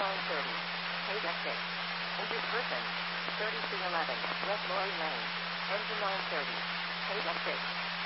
930. Page exit. Injured person. 3211. West Lorry Lane. Engine 930. Page exit.